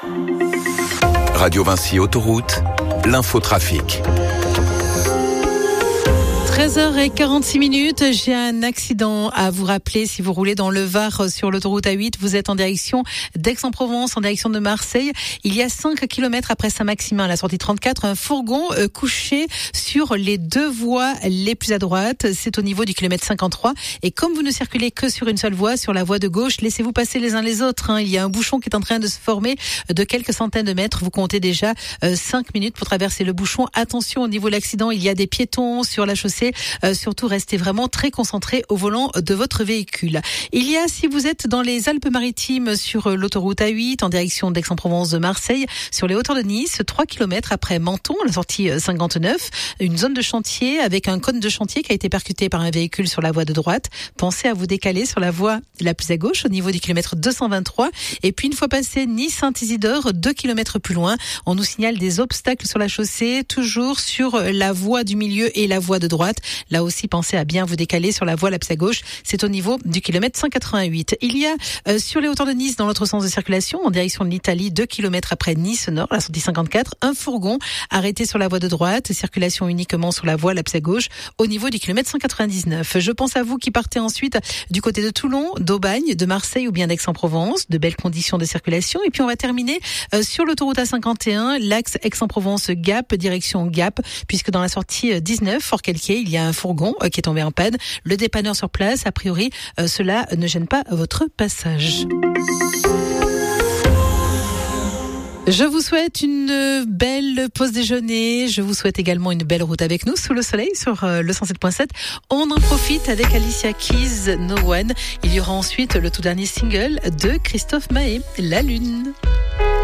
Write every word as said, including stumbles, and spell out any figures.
Radio Vinci Autoroute, l'infotrafic. treize heures quarante-six minutes, j'ai un accident à vous rappeler. Si vous roulez dans le Var sur l'autoroute A huit, vous êtes en direction d'Aix-en-Provence, en direction de Marseille. Il y a cinq kilomètres après Saint-Maximin, à la sortie trente-quatre, un fourgon euh, couché sur les deux voies les plus à droite. C'est au niveau du kilomètre cinquante-trois. Et comme vous ne circulez que sur une seule voie, sur la voie de gauche, laissez-vous passer les uns les autres. Hein. Il y a un bouchon qui est en train de se former de quelques centaines de mètres. Vous comptez déjà euh, cinq minutes pour traverser le bouchon. Attention, au niveau de l'accident, il y a des piétons sur la chaussée. Euh, surtout, restez vraiment très concentrés au volant de votre véhicule. Il y a, si vous êtes dans les Alpes-Maritimes sur l'autoroute A huit en direction d'Aix-en-Provence de Marseille, sur les hauteurs de Nice, trois kilomètres après Menton, la sortie cinquante-neuf, une zone de chantier avec un cône de chantier qui a été percuté par un véhicule sur la voie de droite. Pensez à vous décaler sur la voie la plus à gauche au niveau du kilomètre deux cent vingt-trois. Et puis, une fois passé Nice-Saint-Isidore, deux kilomètres plus loin, on nous signale des obstacles sur la chaussée, toujours sur la voie du milieu et la voie de droite. Là aussi, pensez à bien vous décaler sur la voie la plus à gauche. C'est au niveau du kilomètre cent quatre-vingt-huit. Il y a euh, sur les hauteurs de Nice, dans l'autre sens de circulation, en direction de l'Italie, deux kilomètres après Nice Nord, la sortie cinquante-quatre, un fourgon arrêté sur la voie de droite, circulation uniquement sur la voie la plus à gauche, au niveau du kilomètre cent quatre-vingt-dix-neuf. Je pense à vous qui partez ensuite du côté de Toulon, d'Aubagne, de Marseille ou bien d'Aix-en-Provence. De belles conditions de circulation. Et puis on va terminer euh, sur l'autoroute A cinquante et un, l'axe Aix-en-Provence-Gap, direction Gap, puisque dans la sortie dix-neuf, Fort-Calquier, il y a un fourgon qui est tombé en panne. Le dépanneur sur place, a priori, euh, cela ne gêne pas votre passage. Je vous souhaite une belle pause déjeuner. Je vous souhaite également une belle route avec nous sous le soleil sur le cent sept virgule sept. On en profite avec Alicia Keys, No One. Il y aura ensuite le tout dernier single de Christophe Maé, La Lune.